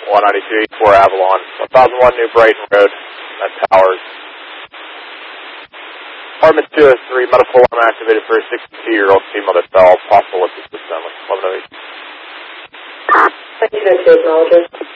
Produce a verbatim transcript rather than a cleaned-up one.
one ninety-two eighty-four Avalon, one thousand one New Brighton Road, at Towers. Apartment two oh three, medical alarm activated for a sixty-two-year-old female that fell, possible with the system. eleven oh eight. Thank you, acknowledge.